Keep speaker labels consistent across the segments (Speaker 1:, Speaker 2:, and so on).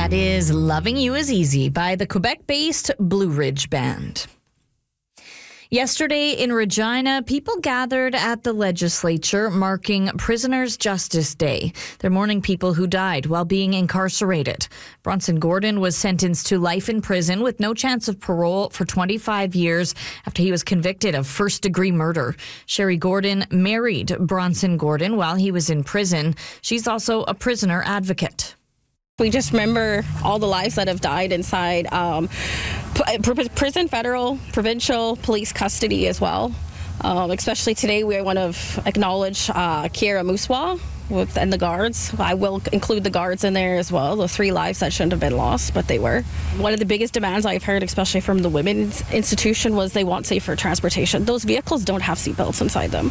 Speaker 1: That is Loving You Is Easy by the Quebec-based Blue Ridge Band. Yesterday in Regina, people gathered at the legislature marking Prisoners' Justice Day. They're mourning people who died while being incarcerated. Bronson Gordon was sentenced to life in prison with no chance of parole for 25 years after he was convicted of first-degree murder. Sherry Gordon married Bronson Gordon while he was in prison. She's also a prisoner advocate.
Speaker 2: We just remember all the lives that have died inside prison, federal, provincial, police custody as well. Especially today, we want to acknowledge Kiera Muswa and the guards. I will include the guards in there as well. The 3 lives that shouldn't have been lost, but they were. One of the biggest demands I've heard, especially from the women's institution, was they want safer transportation. Those vehicles don't have seatbelts inside them.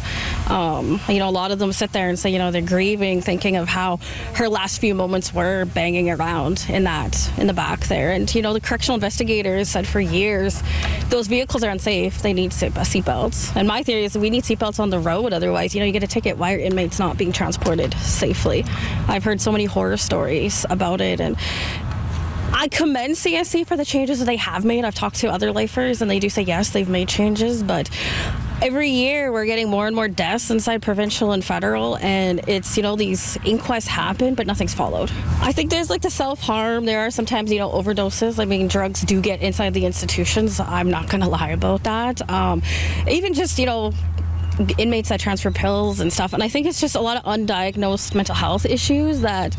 Speaker 2: A lot of them sit there and say, they're grieving, thinking of how her last few moments were banging around in the back there. And, the correctional investigators said for years, those vehicles are unsafe. They need seatbelts. And my theory is we need seatbelts on the road. Otherwise, you get a ticket. Why are inmates not being transported safely? I've heard so many horror stories about it, and I commend CSC for the changes that they have made. I've talked to other lifers, and they do say, yes, they've made changes, but every year we're getting more and more deaths inside provincial and federal, and it's, these inquests happen, but nothing's followed. I think there's the self-harm. There are sometimes, overdoses. Drugs do get inside the institutions. I'm not going to lie about that. Even just, inmates that transfer pills and stuff. And I think it's just a lot of undiagnosed mental health issues that,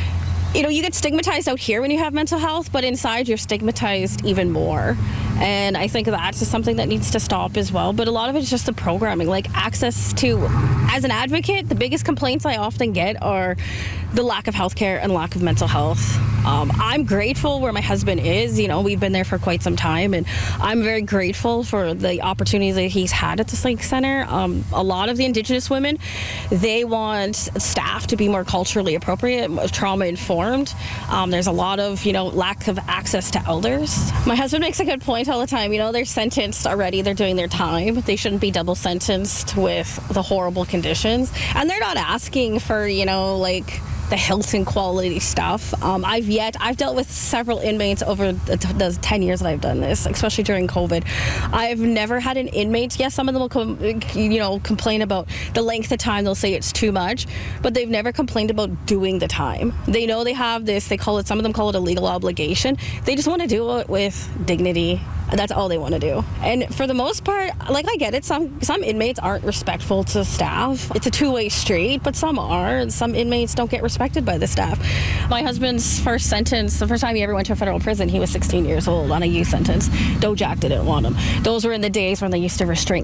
Speaker 2: you get stigmatized out here when you have mental health, but inside you're stigmatized even more. And I think that's just something that needs to stop as well. But a lot of it's just the programming, access to, as an advocate, the biggest complaints I often get are the lack of healthcare and lack of mental health. I'm grateful where my husband is. We've been there for quite some time, and I'm very grateful for the opportunities that he's had at the Psych Center. A lot of the Indigenous women, they want staff to be more culturally appropriate, trauma-informed. There's a lot of, lack of access to elders. My husband makes a good point all the time. They're sentenced already. They're doing their time. They shouldn't be double sentenced with the horrible conditions. And they're not asking for, the Hilton quality stuff. I've dealt with several inmates over the 10 years that I've done this, especially during COVID. I've never had an inmate, yes, some of them will complain about the length of time. They'll say it's too much, but they've never complained about doing the time. They know they have this, some of them call it a legal obligation. They just want to do it with dignity. That's all they want to do. And for the most part, I get it. Some inmates aren't respectful to staff. It's a two-way street, but some are. And some inmates don't get respected by the staff. My husband's first sentence, the first time he ever went to a federal prison, he was 16 years old on a youth sentence. Dojack didn't want him. Those were in the days when they used to restrain